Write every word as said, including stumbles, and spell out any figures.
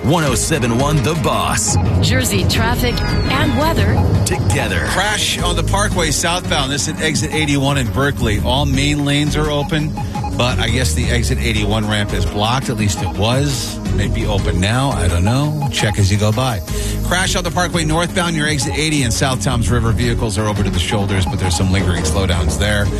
one oh seven point one The Boss. Jersey traffic and weather together. Crash on the Parkway southbound. This is at exit eighty-one in Berkeley. All main lanes are open, but I guess the exit eighty-one ramp is blocked. At least it was. Maybe open now. I don't know. Check as you go by. Crash on the Parkway northbound near exit eighty in South Toms River. Vehicles are over to the shoulders, but there's some lingering slowdowns there.